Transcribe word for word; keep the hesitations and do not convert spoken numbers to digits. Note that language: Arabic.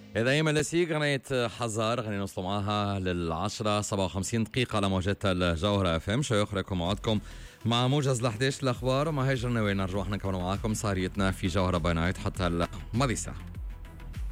إذا أيما لسي غنية حزار غني نوصلوا معها للعشرة سبعة وخمسين دقيقة على موجات الجوهرة اف ام. شو يخرجكم موعدكم مع موجز لحديش الأخبار، وما هيجرنا وين نرجو احنا كمان معاكم سهريتنا في جوهرة باي نايت حتى الماضي ساعة.